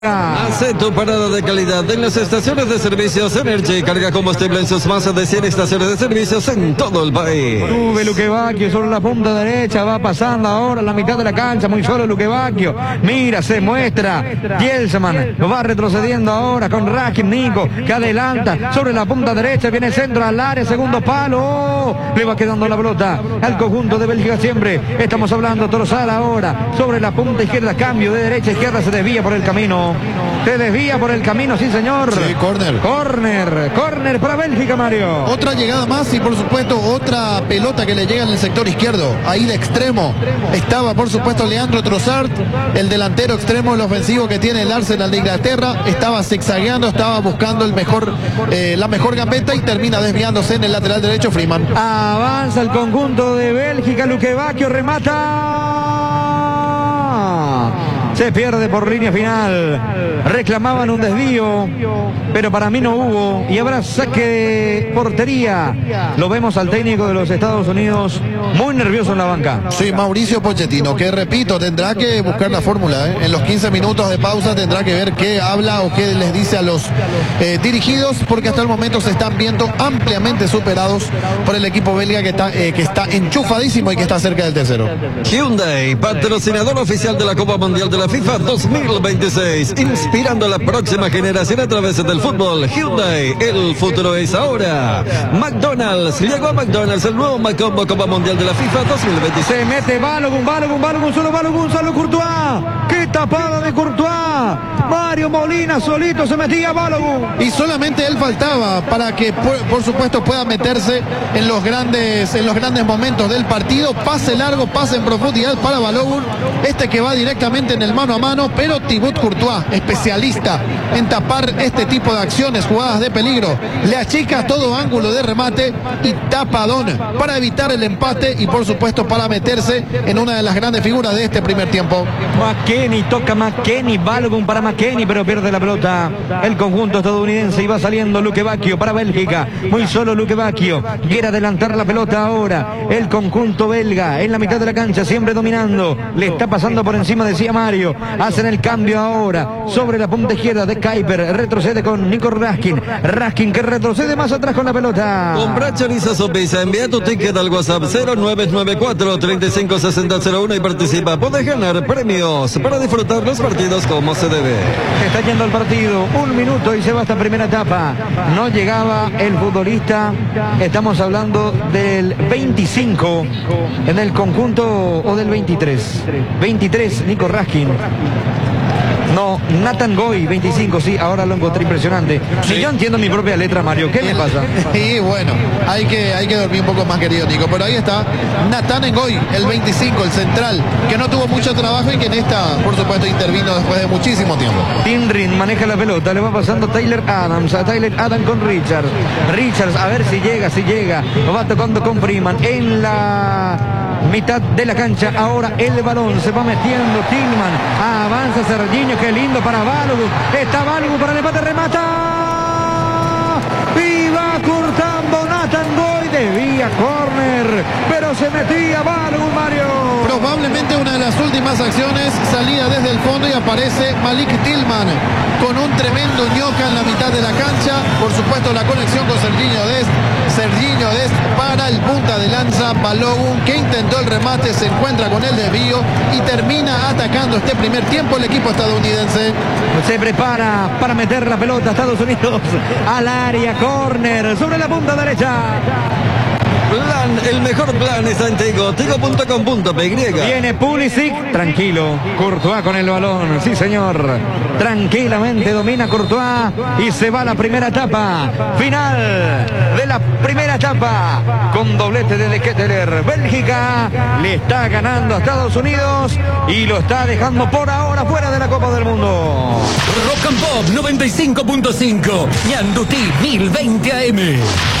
Hace tu parada de calidad en las estaciones de servicios Energy. Carga combustible en sus más de 100 estaciones de servicios en todo el país. Sube Luquevacchio sobre la punta derecha, va pasando ahora la mitad de la cancha, muy solo Luquevacchio. Mira, se muestra. Dielsaman va retrocediendo ahora con Rakim Nico, que adelanta sobre la punta derecha, viene el centro al área, segundo palo. Le va quedando la pelota al conjunto de Bélgica siempre. Estamos hablando Torosal ahora sobre la punta izquierda, cambio de derecha a izquierda, se desvía por el camino. Se desvía por el camino, sí señor. Sí, Córner para Bélgica, Mario. Otra llegada más y por supuesto otra pelota que le llega en el sector izquierdo. Ahí de extremo estaba por supuesto Leandro Trossard, el delantero extremo, el ofensivo que tiene el Arsenal de Inglaterra. Estaba zigzagueando, estaba buscando la mejor gambeta y termina desviándose en el lateral derecho Freeman. Avanza el conjunto de Bélgica, Luquevacchio remata. Se pierde por línea final. Reclamaban un desvío, pero para mí no hubo. Y habrá saque de portería. Lo vemos al técnico de los Estados Unidos muy nervioso en la banca. Sí, Mauricio Pochettino, que repito, tendrá que buscar la fórmula. En los 15 minutos de pausa tendrá que ver qué habla o qué les dice a los dirigidos, porque hasta el momento se están viendo ampliamente superados por el equipo belga que está enchufadísimo y que está cerca del tercero. Hyundai, patrocinador oficial de la Copa Mundial de la FIFA 2026, inspirando a la próxima generación a través del fútbol. Hyundai, el futuro es ahora. McDonald's, llegó a McDonald's el nuevo Macombo Copa Mundial de la FIFA 2026. Se mete Balogun, solo Courtois. ¡Qué tapada de Courtois! Mario Molina solito se metía Balogun. Y solamente él faltaba para que por supuesto pueda meterse en los grandes momentos del partido. Pase largo, pase en profundidad para Balogun, este que va directamente en el mano a mano, pero Thibaut Courtois, especialista en tapar este tipo de acciones, jugadas de peligro, le achica todo ángulo de remate y tapadón para evitar el empate y por supuesto para meterse en una de las grandes figuras de este primer tiempo. McKennie, toca McKennie, Balogun para McKennie, pero pierde la pelota el conjunto estadounidense y va saliendo Luquevacchio para Bélgica, muy solo Luquevacchio, quiere adelantar la pelota ahora, el conjunto belga en la mitad de la cancha, siempre dominando, le está pasando por encima, decía Mario, hacen el cambio ahora, sobre la punta izquierda de Kuiper, retrocede con Nico Raskin que retrocede más atrás con la pelota. Compra chorizo Sopisa, envía tu ticket al WhatsApp 0994-356001 y participa, podés ganar premios para disfrutar los partidos como se debe. Está yendo el partido, 1 minuto y se va esta primera etapa, no llegaba el futbolista, estamos hablando del 25 en el conjunto o del 23, Nico Raskin. No, Nathan Goy, 25, sí, ahora lo encontré impresionante. Sí. Si yo entiendo mi propia letra, Mario, ¿qué me pasa? Y bueno, hay que dormir un poco más, querido Nico, pero ahí está Nathan Ngoy, el 25, el central, que no tuvo mucho trabajo y que en esta, por supuesto, intervino después de muchísimo tiempo. Tinrin maneja la pelota, le va pasando Tyler Adams con Richards, a ver si llega, lo va tocando con Freeman en la mitad de la cancha, ahora el balón se va metiendo Tillman, avanza Serginho, qué lindo para Balogun, está Balogun para el empate, remata y va cortando Nathan Goy, desvía córner, pero se metía Balogun, Mario. Probablemente una de las últimas acciones, salida desde el fondo y aparece Malik Tillman con un tremendo ñoca en la mitad de la cancha, por supuesto la conexión con Serginho Dest para el punta de lanza Balogun, que intentó el remate, se encuentra con el desvío y termina atacando este primer tiempo el equipo estadounidense. Se prepara para meter la pelota Estados Unidos al área, córner sobre la punta derecha. El mejor plan está en Tigo, tigo.com.py. Viene Pulisic, tranquilo, Courtois con el balón, sí señor, tranquilamente domina Courtois y se va a la primera etapa, final de la primera etapa, con doblete de Ketteler. Bélgica le está ganando a Estados Unidos y lo está dejando por ahora fuera de la Copa del Mundo. Rock and Pop 95.5 y Anduti 1020 AM.